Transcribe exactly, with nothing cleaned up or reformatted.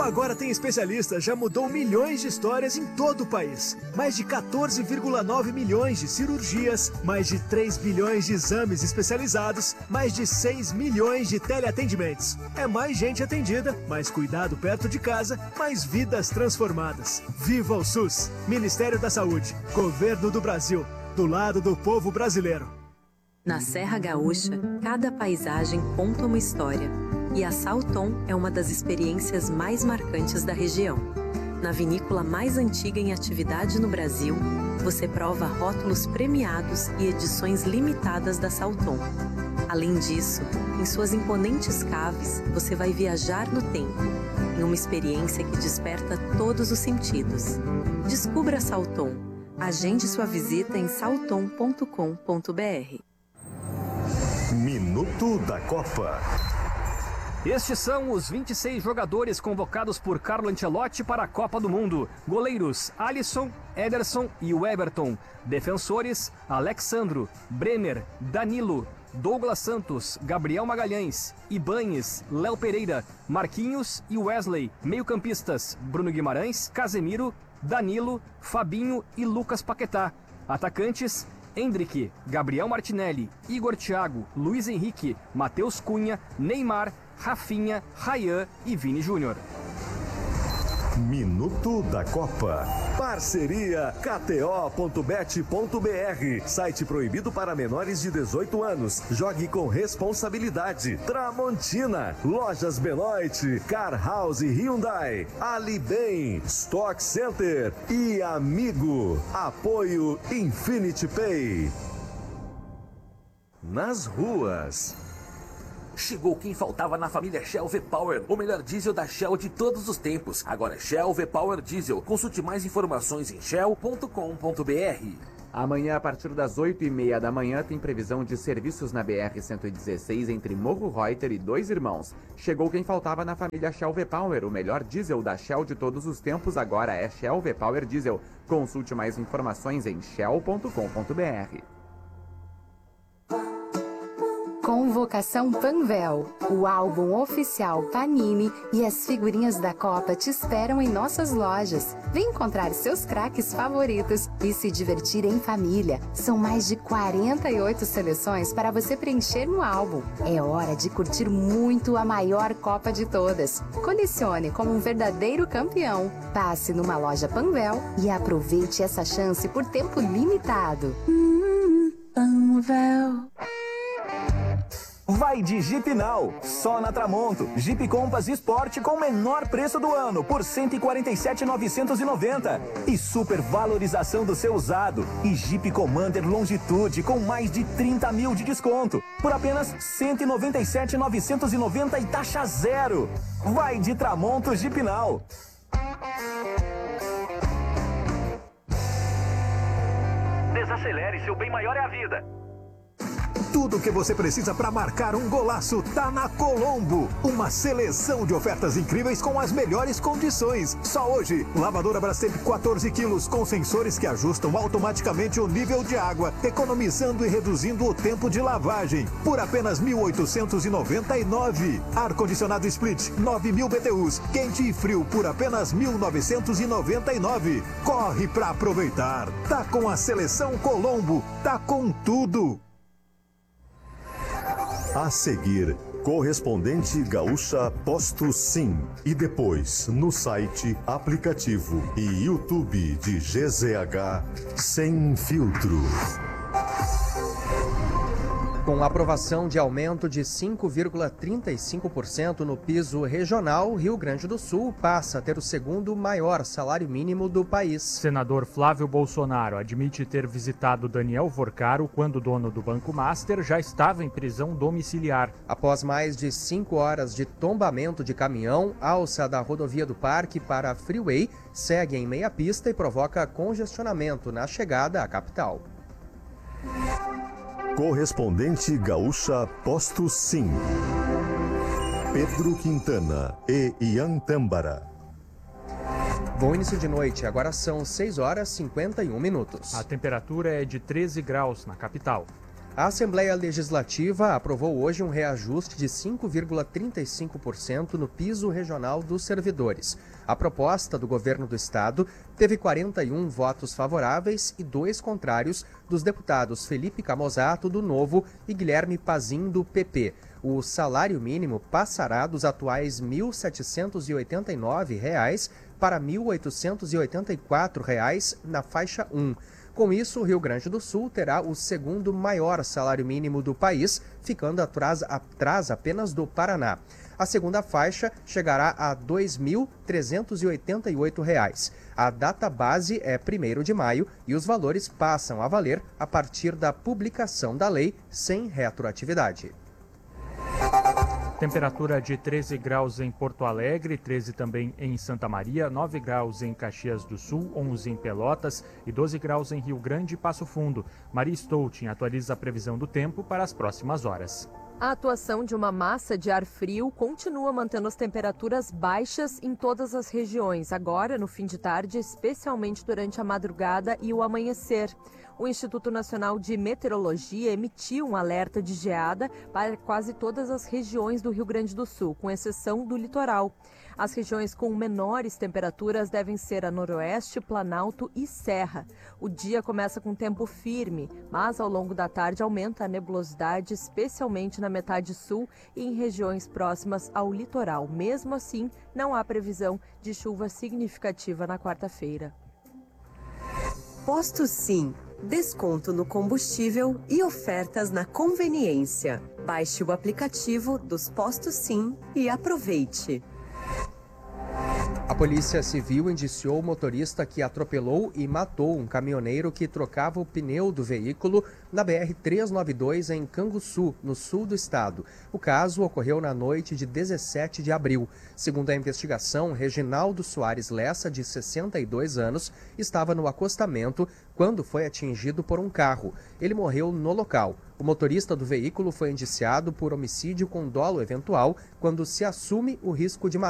Agora Tem Especialista já mudou milhões de histórias em todo o país. Mais de quatorze vírgula nove milhões de cirurgias, mais de três bilhões de exames especializados, mais de seis milhões de teleatendimentos. É mais gente atendida, mais cuidado perto de casa, mais vidas transformadas. Viva o SUS! Ministério da Saúde, Governo do Brasil, do lado do povo brasileiro. Na Serra Gaúcha, cada paisagem conta uma história. E a Salton é uma das experiências mais marcantes da região. Na vinícola mais antiga em atividade no Brasil, você prova rótulos premiados e edições limitadas da Salton. Além disso, em suas imponentes caves, você vai viajar no tempo, em uma experiência que desperta todos os sentidos. Descubra a Salton. Agende sua visita em salton ponto com ponto br. Minuto da Copa. Estes são os vinte e seis jogadores convocados por Carlo Ancelotti para a Copa do Mundo. Goleiros: Alisson, Ederson e Weberton. Defensores: Alexandro, Bremer, Danilo, Douglas Santos, Gabriel Magalhães, Ibañez, Léo Pereira, Marquinhos e Wesley. Meio-campistas: Bruno Guimarães, Casemiro, Danilo, Fabinho e Lucas Paquetá. Atacantes: Endrick, Gabriel Martinelli, Igor Thiago, Luiz Henrique, Matheus Cunha, Neymar, Rafinha, Ryan e Vini Júnior. Minuto da Copa. Parceria K T O ponto bet ponto br. Site proibido para menores de dezoito anos. Jogue com responsabilidade. Tramontina, Lojas Benoit, Car House Hyundai, Alibem, Stock Center e Amigo. Apoio Infinity Pay. Nas ruas. Chegou quem faltava na família Shell V-Power, o melhor diesel da Shell de todos os tempos. Agora Shell V-Power Diesel. Consulte mais informações em shell ponto com ponto br. Amanhã, a partir das oito e meia da manhã, tem previsão de serviços na B R cento e dezesseis entre Morro Reuter e Dois Irmãos. Chegou quem faltava na família Shell V-Power, o melhor diesel da Shell de todos os tempos, agora é Shell V-Power Diesel. Consulte mais informações em shell ponto com ponto br. Convocação Panvel, o álbum oficial Panini e as figurinhas da Copa te esperam em nossas lojas. Vem encontrar seus craques favoritos e se divertir em família. São mais de quarenta e oito seleções para você preencher no álbum. É hora de curtir muito a maior Copa de todas. Colecione como um verdadeiro campeão. Passe numa loja Panvel e aproveite essa chance por tempo limitado. Hum, Panvel. Vai de Jeep Now, só na Tramonto. Jeep Compass Sport com o menor preço do ano, por cento e quarenta e sete mil novecentos e noventa. E super valorização do seu usado. E Jeep Commander Longitude com mais de trinta mil de desconto, por apenas cento e noventa e sete mil novecentos e noventa e taxa zero. Vai de Tramonto Jeep Now. Desacelere, seu bem maior é a vida. Tudo o que você precisa para marcar um golaço tá na Colombo. Uma seleção de ofertas incríveis com as melhores condições. Só hoje, lavadora Brastemp quatorze quilos com sensores que ajustam automaticamente o nível de água, economizando e reduzindo o tempo de lavagem, por apenas mil oitocentos e noventa e nove. Ar-condicionado Split, nove mil B T Us, quente e frio por apenas mil novecentos e noventa e nove. Corre para aproveitar. Tá com a seleção Colombo, tá com tudo. A seguir, Correspondente Gaúcha Posto Sim. E depois, no site, aplicativo e YouTube de G Z H Sem Filtro. Com aprovação de aumento de cinco vírgula trinta e cinco por cento no piso regional, Rio Grande do Sul passa a ter o segundo maior salário mínimo do país. Senador Flávio Bolsonaro admite ter visitado Daniel Vorcaro quando o dono do Banco Master já estava em prisão domiciliar. Após mais de cinco horas de tombamento de caminhão, a alça da rodovia do Parque para a Freeway segue em meia pista e provoca congestionamento na chegada à capital. Correspondente Gaúcha Posto Sim. Pedro Quintana e Ian Tâmbara. Bom início de noite, agora são seis horas e cinquenta e um minutos. A temperatura é de treze graus na capital. A Assembleia Legislativa aprovou hoje um reajuste de cinco vírgula trinta e cinco por cento no piso regional dos servidores. A proposta do governo do estado teve quarenta e um votos favoráveis e dois contrários dos deputados Felipe Camozato, do Novo, e Guilherme Pazin, do P P. O salário mínimo passará dos atuais mil setecentos e oitenta e nove reais para mil oitocentos e oitenta e quatro reais na faixa um. Com isso, o Rio Grande do Sul terá o segundo maior salário mínimo do país, ficando atrás, atrás apenas do Paraná. A segunda faixa chegará a dois mil trezentos e oitenta e oito reais. A data base é primeiro de maio e os valores passam a valer a partir da publicação da lei sem retroatividade. Temperatura de treze graus em Porto Alegre, treze também em Santa Maria, nove graus em Caxias do Sul, onze em Pelotas e doze graus em Rio Grande e Passo Fundo. Maria Stoutin atualiza a previsão do tempo para as próximas horas. A atuação de uma massa de ar frio continua mantendo as temperaturas baixas em todas as regiões, agora no fim de tarde, especialmente durante a madrugada e o amanhecer. O Instituto Nacional de Meteorologia emitiu um alerta de geada para quase todas as regiões do Rio Grande do Sul, com exceção do litoral. As regiões com menores temperaturas devem ser a Noroeste, Planalto e Serra. O dia começa com tempo firme, mas ao longo da tarde aumenta a nebulosidade, especialmente na metade sul e em regiões próximas ao litoral. Mesmo assim, não há previsão de chuva significativa na quarta-feira. Posto Sim. Desconto no combustível e ofertas na conveniência. Baixe o aplicativo dos Postos Sim e aproveite. A Polícia Civil indiciou o motorista que atropelou e matou um caminhoneiro que trocava o pneu do veículo na B R trezentos e noventa e dois em Canguçu, no sul do estado. O caso ocorreu na noite de dezessete de abril. Segundo a investigação, Reginaldo Soares Lessa, de sessenta e dois anos, estava no acostamento quando foi atingido por um carro. Ele morreu no local. O motorista do veículo foi indiciado por homicídio com dolo eventual quando se assume o risco de matar